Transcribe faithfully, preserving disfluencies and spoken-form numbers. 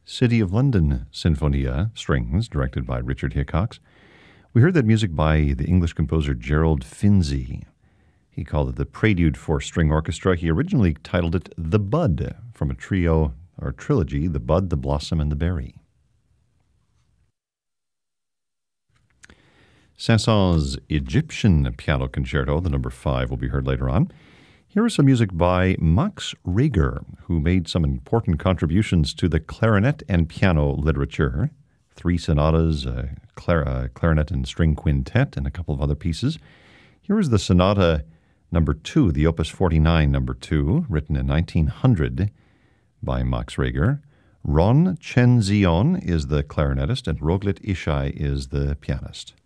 City of London Sinfonia, strings, directed by Richard Hickox. We heard that music by the English composer Gerald Finzi. He called it the Prelude for String Orchestra. He originally titled it The Bud, from a trio or trilogy, The Bud, the Blossom, and the Berry. Saint-Saëns' Egyptian Piano Concerto, the number five, will be heard later on. Here is some music by Max Reger, who made some important contributions to the clarinet and piano literature. Three sonatas, a clar- uh, clarinet and string quintet, and a couple of other pieces. Here is the sonata number two, the Opus forty-nine number two, written in nineteen hundred by Max Reger. Ron Chen-zion is the clarinetist, and Roglit Ishai is the pianist.